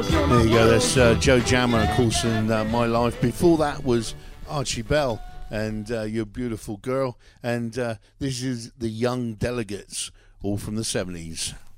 There you go, that's Joe Jammer, of course, in My Life. Before that was Archie Bell and You're a Beautiful Girl. And this is the Young Delegates, all from the 70s.